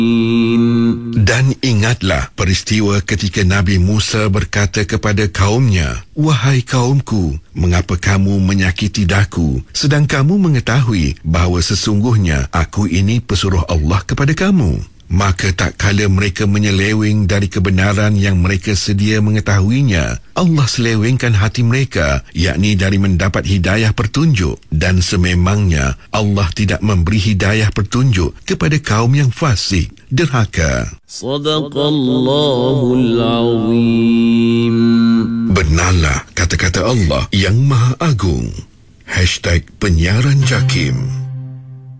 Dan ingatlah peristiwa ketika Nabi Musa berkata kepada kaumnya, "Wahai kaumku, mengapa kamu menyakiti daku, sedang kamu mengetahui bahawa sesungguhnya aku ini pesuruh Allah kepada kamu?" Maka tak kala mereka menyeleweng dari kebenaran yang mereka sedia mengetahuinya, Allah selewengkan hati mereka, yakni dari mendapat hidayah petunjuk. Dan sememangnya Allah tidak memberi hidayah petunjuk kepada kaum yang fasik, derhaka. Sadaqallahul Azim. Benarlah kata-kata Allah yang Maha Agung. #Penyiaran Jakim.